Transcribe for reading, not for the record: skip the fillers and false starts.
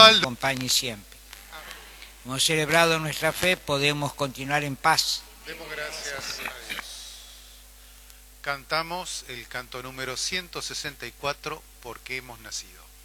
Osvaldo. Acompañe siempre. Hemos celebrado nuestra fe, podemos continuar en paz. Demos gracias a Dios. Cantamos el canto número 164, Porque hemos nacido.